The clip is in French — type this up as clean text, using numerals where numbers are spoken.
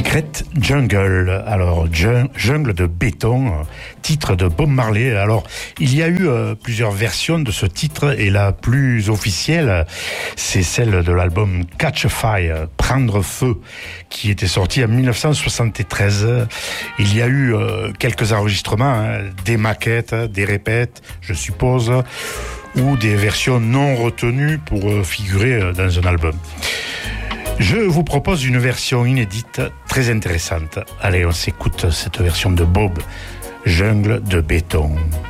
Secret Jungle, alors Jungle de béton, titre de Bob Marley. Alors il y a eu plusieurs versions de ce titre et la plus officielle c'est celle de l'album Catch a Fire, Prendre Feu, qui était sorti en 1973. Il y a eu quelques enregistrements, des maquettes, des répètes, je suppose, ou des versions non retenues pour figurer dans un album. Je vous propose une version inédite très intéressante. Allez, on s'écoute cette version de Bob, Jungle de béton.